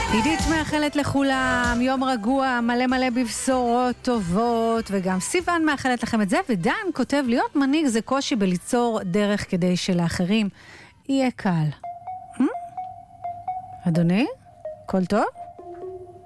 עידית מאחלת לכולם יום רגוע, מלא מלא בבשורות טובות, וגם סיוון מאחלת לכם את זה, ודן כותב, להיות מנהיג זה קושי בליצור דרך כדי שלאחרים יהיה קל. אדוני? כל טוב?